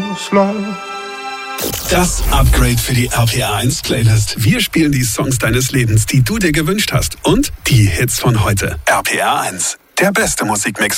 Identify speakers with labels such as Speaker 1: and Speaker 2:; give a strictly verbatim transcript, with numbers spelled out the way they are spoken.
Speaker 1: slow.
Speaker 2: Das Upgrade für die R P R eins Playlist. Wir spielen die Songs deines Lebens, die du dir gewünscht hast. Und die Hits von heute. R P R eins, der beste Musikmix.